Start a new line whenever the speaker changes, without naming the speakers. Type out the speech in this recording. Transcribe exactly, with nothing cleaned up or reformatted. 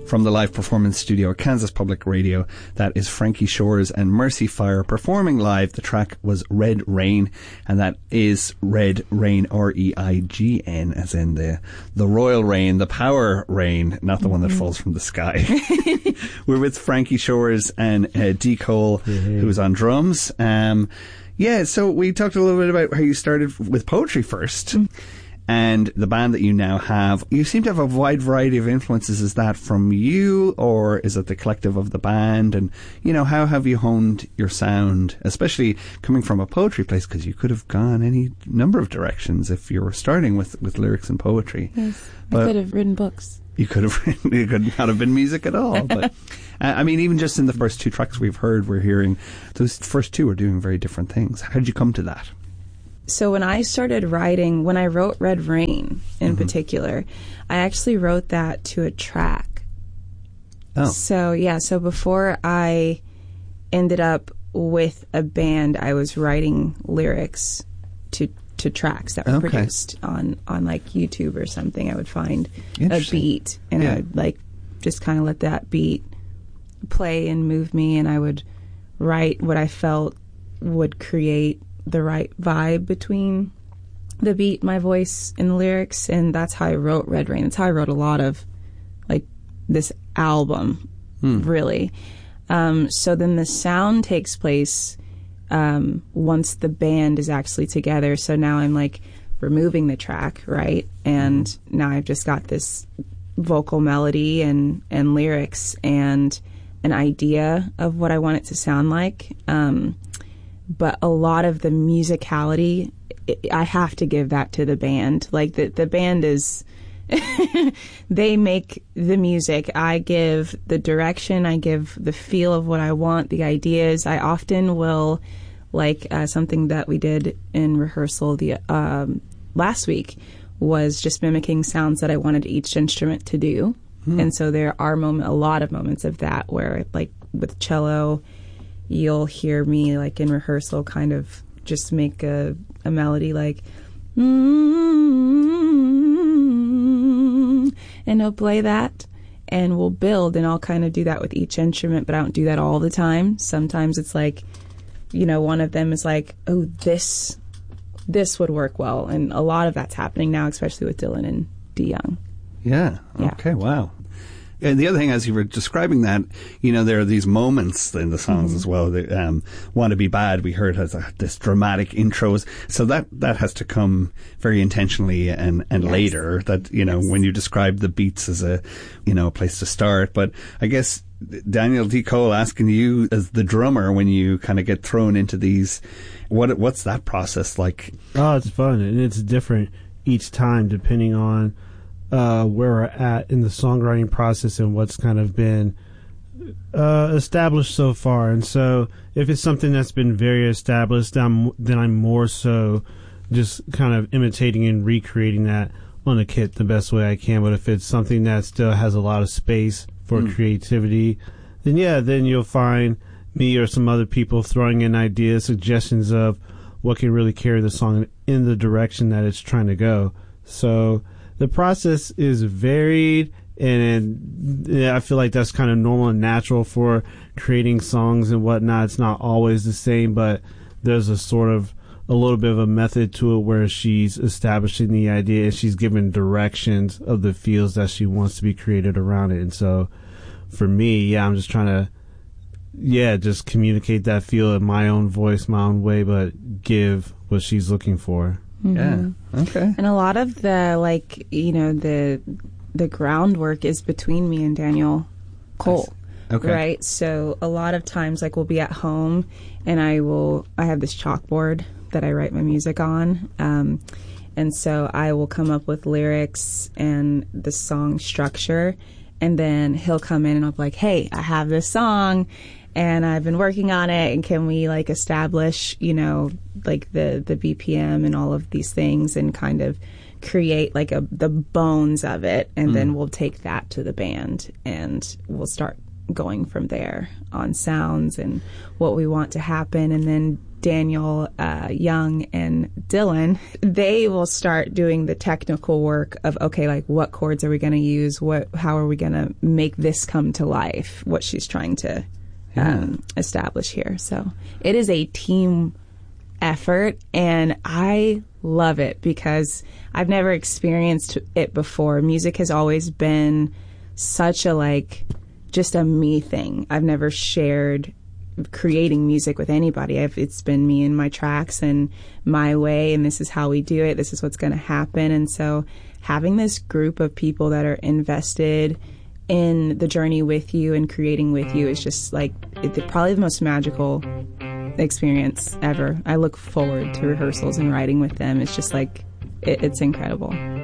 From the live performance studio at Kansas Public Radio, that is Frankie Shores and Mercy Fire performing live. The track was Red Rain, and that is Red Rain, R E I G N, as in the the royal rain, the power rain, not the mm-hmm. one that falls from the sky. We're with Frankie Shores and uh, Dee Cole, mm-hmm. who's on drums. Um, yeah, so we talked a little bit about how you started with poetry first. Mm-hmm. And the band that you now have, you seem to have a wide variety of influences. Is that from you, or is it the collective of the band? And, you know, how have you honed your sound, especially coming from a poetry place? Because you could have gone any number of directions if you were starting with, with lyrics and poetry.
Yes,
but
I could have written books.
You could have written, you could not have been music at all. But, uh, I mean, even just in the first two tracks we've heard, we're hearing those first two are doing very different things. How did you come to that?
So when I started writing, when I wrote Red Rain in mm-hmm. particular, I actually wrote that to a track.
Oh.
So, yeah, so before I ended up with a band, I was writing lyrics to to tracks that were okay. produced on, on like YouTube or something. I would find a beat and yeah. I would like just kind of let that beat play and move me, and I would write what I felt would create the right vibe between the beat, my voice, and the lyrics, and that's how I wrote Red Rain. That's how I wrote a lot of, like, this album, hmm. really. Um, so then the sound takes place um, once the band is actually together. So now I'm, like, removing the track, right? And mm-hmm. now I've just got this vocal melody and, and lyrics and an idea of what I want it to sound like. Um But a lot of the musicality, I have to give that to the band. Like, the, the band is, they make the music. I give the direction, I give the feel of what I want, the ideas. I often will, like uh, something that we did in rehearsal the um, last week was just mimicking sounds that I wanted each instrument to do. Hmm. And so there are moment, a lot of moments of that where, like, with cello, you'll hear me, like, in rehearsal kind of just make a, a melody like, mm-hmm, and I'll play that, and we'll build, and I'll kind of do that with each instrument, but I don't do that all the time. Sometimes it's like, you know, one of them is like, oh, this, this would work well, and a lot of that's happening now, especially with Dylan and Dee Young.
Yeah. yeah. Okay, wow. And the other thing, as you were describing that, you know, there are these moments in the songs mm-hmm. as well. That, um, Want to Be Bad, we heard has a, this dramatic intros. So that, that has to come very intentionally and, and yes. later. That, you know, yes. when you describe the beats as a, you know, a place to start. But I guess, Daniel Dee Cole, asking you as the drummer, when you kind of get thrown into these, what what's that process like?
Oh, it's fun. And it's different each time depending on Uh, where we're at in the songwriting process and what's kind of been uh, established so far. And so if it's something that's been very established, I'm, then I'm more so just kind of imitating and recreating that on a kit the best way I can. But if it's something that still has a lot of space for mm. creativity, then yeah, then you'll find me or some other people throwing in ideas, suggestions of what can really carry the song in the direction that it's trying to go. So the process is varied, and yeah, I feel like that's kind of normal and natural for creating songs and whatnot. It's not always the same, but there's a sort of a little bit of a method to it where she's establishing the idea and she's giving directions of the feels that she wants to be created around it. And so for me, yeah, I'm just trying to, yeah, just communicate that feel in my own voice, my own way, but give what she's looking for.
Mm-hmm.
Yeah. Okay.
And a lot of the, like, you know, the the groundwork is between me and Daniel Cole.
Okay.
Right? So a lot of times, like, we'll be at home and I will, I have this chalkboard that I write my music on. Um, and so I will come up with lyrics and the song structure, and then he'll come in and I'll be like, hey, I have this song and I've been working on it, and can we, like, establish, you know, like the, the B P M and all of these things and kind of create, like, a, the bones of it, and mm. then we'll take that to the band and we'll start going from there on sounds and what we want to happen. And then Daniel, uh, Young, and Dylan, they will start doing the technical work of, okay, like what chords are we going to use? What, how are we going to make this come to life? What she's trying to
Yeah.
um, establish here. So it is a team effort, and I love it because I've never experienced it before. Music has always been such a like just a me thing. I've never shared creating music with anybody. I've, it's been me and my tracks and my way, and this is how we do it. This is what's going to happen. And so having this group of people that are invested in the journey with you and creating with you is just like it, probably the most magical experience ever. I look forward to rehearsals and writing with them. It's just like it, it's incredible.